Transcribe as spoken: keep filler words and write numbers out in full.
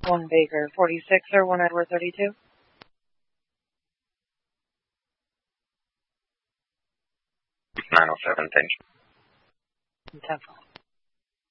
one Baker forty-six or one Edward thirty-two. nine oh seven, thank you. ten